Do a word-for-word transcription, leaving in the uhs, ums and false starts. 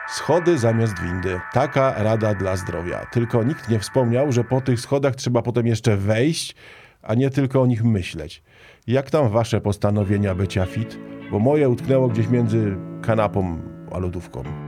Schody zamiast windy. Taka rada dla zdrowia. Tylko nikt nie wspomniał, że po tych schodach trzeba potem jeszcze wejść, a nie tylko o nich myśleć. Jak tam wasze postanowienia bycia fit? Bo moje utknęło gdzieś między kanapą a lodówką.